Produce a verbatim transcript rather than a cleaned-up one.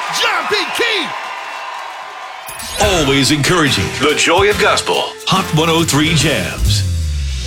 John P. Key. Always encouraging. The Joy of Gospel. Hot one oh three Jams.